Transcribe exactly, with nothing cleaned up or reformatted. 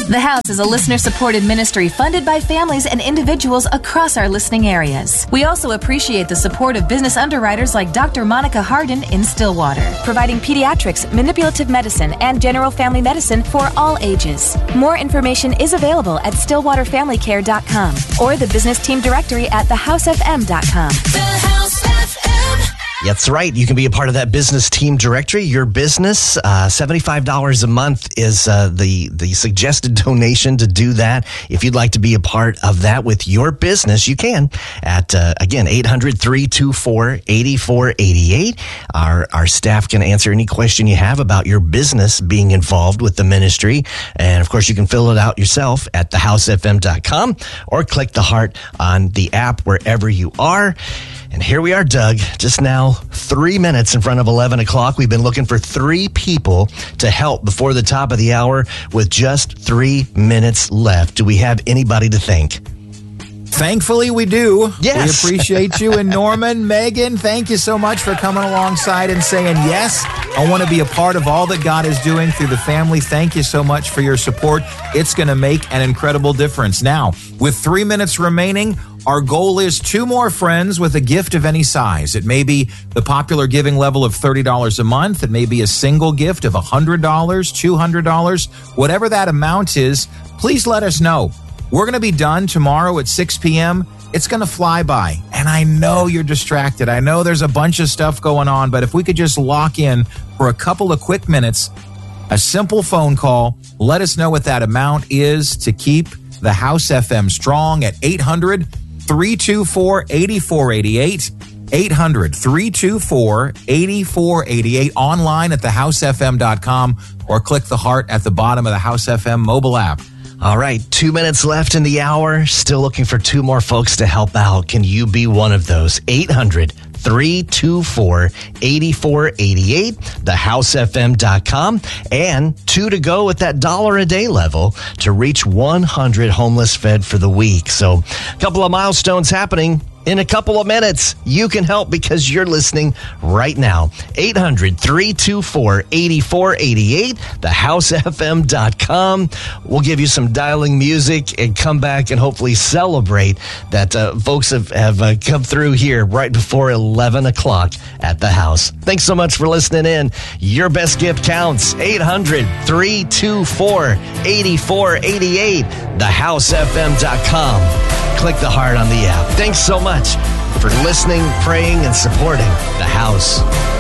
The House is a listener-supported ministry funded by families and individuals across our listening areas. We also appreciate the support of business underwriters like Doctor Monica Hardin in Stillwater, providing pediatrics, manipulative medicine, and general family medicine for all ages. More information is available at stillwater family care dot com or the business team directory at the house f m dot com. The House F M. That's right. You can be a part of that business team directory. Your business, uh, seventy-five dollars a month is uh, the, the suggested donation to do that. If you'd like to be a part of that with your business, you can at, uh, again, eight hundred, three two four, eight four eight eight. Our, our staff can answer any question you have about your business being involved with the ministry. And, of course, you can fill it out yourself at the house f m dot com or click the heart on the app wherever you are. And here we are, Doug, just now three minutes in front of eleven o'clock. We've been looking for three people to help before the top of the hour with just three minutes left. Do we have anybody to thank? Thankfully, we do. Yes. We appreciate you. And Norman, Megan, thank you so much for coming alongside and saying, yes, I want to be a part of all that God is doing through the family. Thank you so much for your support. It's going to make an incredible difference. Now, with three minutes remaining, our goal is two more friends with a gift of any size. It may be the popular giving level of thirty dollars a month. It may be a single gift of one hundred dollars, two hundred dollars. Whatever that amount is, please let us know. We're going to be done tomorrow at six p.m. It's going to fly by. And I know you're distracted. I know there's a bunch of stuff going on, but if we could just lock in for a couple of quick minutes, a simple phone call, let us know what that amount is to keep the House F M strong at eight hundred, three two four, eight four eight eight. eight hundred, three two four, eight four eight eight. Online at the house f m dot com or click the heart at the bottom of the House F M mobile app. All right, two minutes left in the hour. Still looking for two more folks to help out. Can you be one of those? eight hundred, three two four, eight four eight eight, the house f m dot com, and two to go at that dollar a day level to reach one hundred homeless fed for the week. So a couple of milestones happening in a couple of minutes. You can help because you're listening right now. eight hundred, three two four, eight four eight eight, the house f m dot com. We'll give you some dialing music and come back and hopefully celebrate that uh, folks have, have uh, come through here right before eleven o'clock at the house. Thanks so much for listening in. Your best gift counts. eight hundred, three two four, eight four eight eight, the house f m dot com. Click the heart on the app. Thanks so much for listening, praying, and supporting the house.